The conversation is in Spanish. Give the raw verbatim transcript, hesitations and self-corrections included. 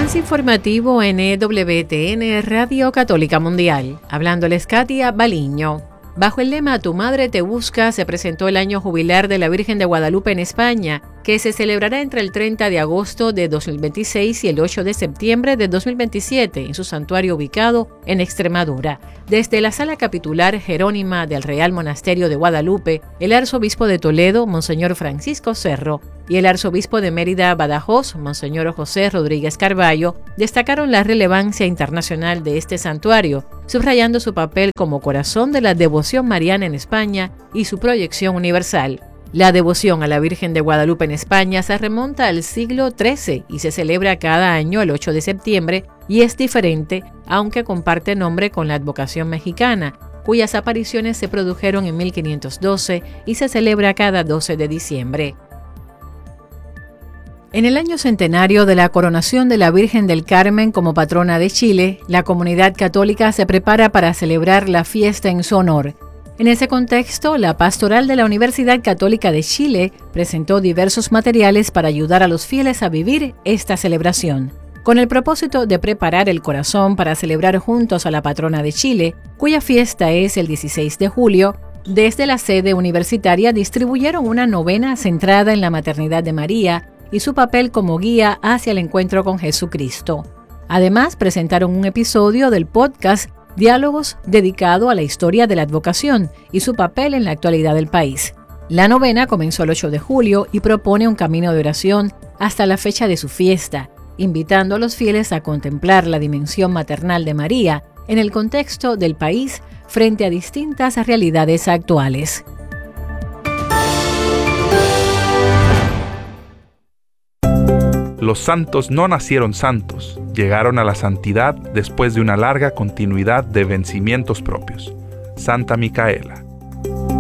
Avance informativo en E W T N Radio Católica Mundial. Hablándoles Katia Baliño. Bajo el lema Tu Madre Te Busca se presentó el año jubilar de la Virgen de Guadalupe en España, que se celebrará entre el treinta de agosto de dos mil veintiséis y el ocho de septiembre de dos mil veintisiete en su santuario ubicado en Extremadura. Desde la Sala Capitular Jerónima del Real Monasterio de Guadalupe, el arzobispo de Toledo, Monseñor Francisco Cerro, y el arzobispo de Mérida, Badajoz, Monseñor José Rodríguez Carballo, destacaron la relevancia internacional de este santuario, subrayando su papel como corazón de la devoción mariana en España y su proyección universal. La devoción a la Virgen de Guadalupe en España se remonta al siglo trece y se celebra cada año el ocho de septiembre y es diferente, aunque comparte nombre con la advocación mexicana, cuyas apariciones se produjeron en mil quinientos doce y se celebra cada doce de diciembre. En el año centenario de la coronación de la Virgen del Carmen como patrona de Chile, la comunidad católica se prepara para celebrar la fiesta en su honor. En ese contexto, la Pastoral de la Universidad Católica de Chile presentó diversos materiales para ayudar a los fieles a vivir esta celebración, con el propósito de preparar el corazón para celebrar juntos a la patrona de Chile, cuya fiesta es el dieciséis de julio. Desde la sede universitaria distribuyeron una novena centrada en la maternidad de María y su papel como guía hacia el encuentro con Jesucristo. Además, presentaron un episodio del podcast Diálogos dedicado a la historia de la advocación y su papel en la actualidad del país. La novena comenzó el ocho de julio y propone un camino de oración hasta la fecha de su fiesta, invitando a los fieles a contemplar la dimensión maternal de María en el contexto del país frente a distintas realidades actuales. Los santos no nacieron santos, llegaron a la santidad después de una larga continuidad de vencimientos propios. Santa Micaela.